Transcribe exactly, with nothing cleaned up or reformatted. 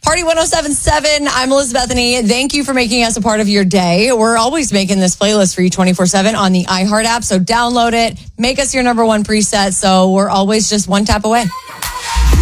Party one oh seven point seven. I'm Elizabeth Bethany. Thank you for making us a part of your day. We're always making this playlist for you twenty-four seven on the iHeart app. So download it. Make us your number one preset. So we're always just one tap away.